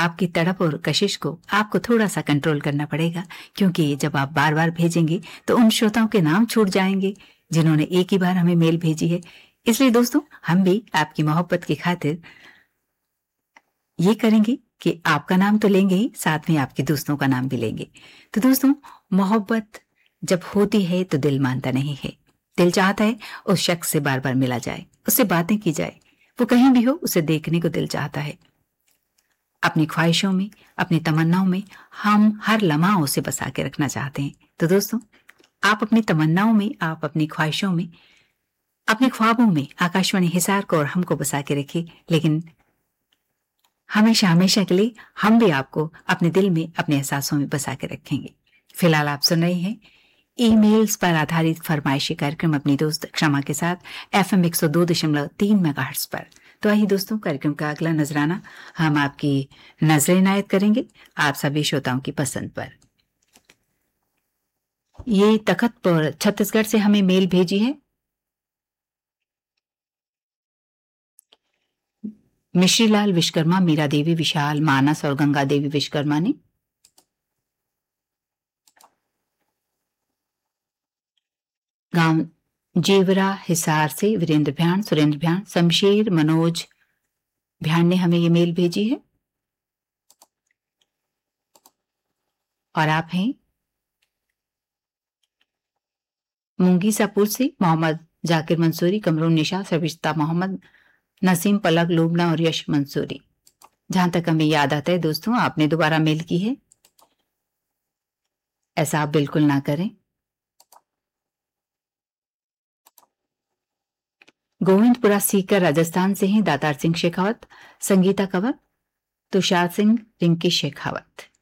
आपकी तड़प और कशिश को आपको थोड़ा सा कंट्रोल करना पड़ेगा, क्योंकि जब आप बार बार भेजेंगे तो उन श्रोताओं के नाम छूट जाएंगे जिन्होंने एक ही बार हमें मेल भेजी है। इसलिए दोस्तों, हम भी आपकी मोहब्बत की खातिर ये करेंगे कि आपका नाम तो लेंगे ही, साथ में आपके दोस्तों का नाम भी लेंगे। तो दोस्तों, मोहब्बत जब होती है तो दिल मानता नहीं है। दिल चाहता है उस शख्स से बार बार मिला जाए, उससे बातें की जाए, वो कहीं भी हो उसे देखने को दिल चाहता है। अपनी ख्वाहिशों में, अपनी तमन्नाओं में हम हर लम्हा उसे बसा के रखना चाहते हैं। तो दोस्तों, आप अपनी तमन्नाओं में, आप अपनी ख्वाहिशों में, अपने ख्वाबों में आकाशवाणी हिसार को और हमको बसा के रखिए, लेकिन हमेशा हमेशा के लिए हम भी आपको अपने दिल में, अपने एहसासों में बसा के रखेंगे। फिलहाल आप सुन रहे हैं ईमेल्स पर आधारित फरमाइशी कार्यक्रम अपनी दोस्त क्षमा के साथ FM 102.3 मेगाहर्ट्ज पर। तो आइए दोस्तों, कार्यक्रम का अगला नजराना हम आपकी नजरें इनायत करेंगे आप सभी श्रोताओं की पसंद पर। ये तखतपुर छत्तीसगढ़ से हमें मेल भेजी है मिश्रीलाल विश्वकर्मा, मीरा देवी विशाल, मानस और गंगा देवी विश्वकर्मा ने। गांव जेवरा हिसार से Virendra van, Surendra van, Shamsher Manoj van ने हमें ये मेल भेजी है। और आप हैं मुंगीसापुर से मोहम्मद जाकिर मंसूरी, कमरून निशा, सविता मोहम्मद, नसीम पलक, लुबना और यश मंसूरी। जहां तक हमें याद आता है दोस्तों, आपने दोबारा मेल की है, ऐसा आप बिल्कुल ना करें। गोविंदपुरा सीकर राजस्थान से हैं दातार सिंह शेखावत, संगीता कंवर, तुषार सिंह, रिंकी शेखावत।